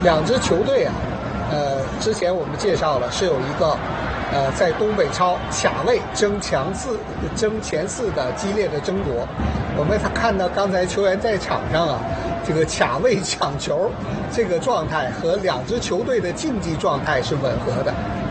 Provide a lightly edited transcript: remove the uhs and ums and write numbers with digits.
两支球队啊，之前我们介绍了是有一个在东北超卡位争前四的激烈的争夺。我们看到刚才球员在场上啊，这个卡位抢球这个状态和两支球队的竞技状态是吻合的。